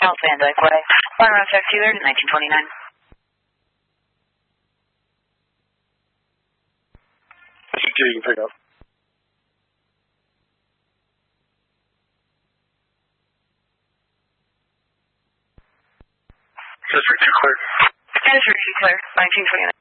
South Van Dyke Way. Line around Fact Dealer, 1929. You can pick up. District 2 cleared. District 2 cleared, 1929.